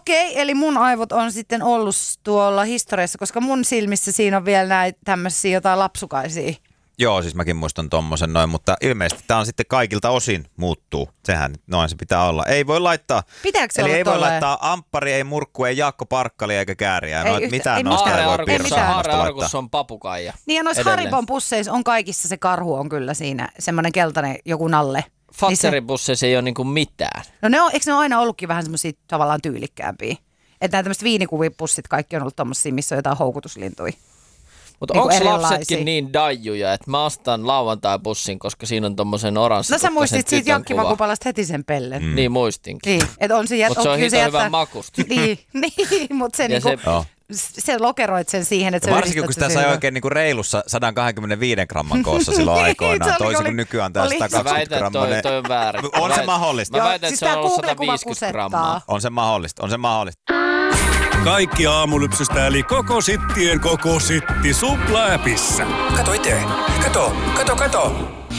Okei, eli mun aivot on sitten ollut tuolla historiassa, koska mun silmissä siinä on vielä näitä tämmöisiä jotain lapsukaisia. Joo, siis mäkin muistan tommosen noin, mutta ilmeisesti tää on sitten kaikilta osin muuttuu. Sehän noin se pitää olla. Ei voi laittaa, Pitääkö se eli olla ei voi tolleen? laittaa amppari, ei murkku, ei Jaakko Parkkali eikä kääriä. Ei No, yhtä- mitään ei noista ei voi piirtää. Haarearkussa on papukaija. Niin ja noissa edelleen. Haribon pusseissa on kaikissa se karhu on kyllä siinä, semmoinen keltainen joku nalle. Fatseribusseissa ei ole niinku mitään. No eikö ne ole aina ollutkin vähän semmoisia tavallaan tyylikkäämpiä? Että nämä tämmöiset viinikuvipussit kaikki on ollut tommosia, missä on jotain houkutuslintuja. Mutta Niinku onko erilaisia. lapsetkin niin daijuja, että mä ostan lauantai-bussin, koska siinä on tommosen oranssi. No sä muistit siitä Jankki-Vakupalasta heti sen pellen. Niin muistinkin. Niin, että on se Mutta se on kyllä hito hyvän makusta. Niin, mutta se, niinku, se lokeroit sen siihen, että se varsinkin kun sitä sai oikein niinku reilussa 125 gramman koossa silloin aikoinaan, toisin kuin nykyään tää 120 grammanen. Toi on väärin. On se mahdollista. Mä väitän, siis että se on tää ollut Google-kuva 150 grammaa. On se mahdollista, on se mahdollista. Kaikki aamulypsystä eli koko sittien koko sitti Supla-äpissä. Kato itse. Kato.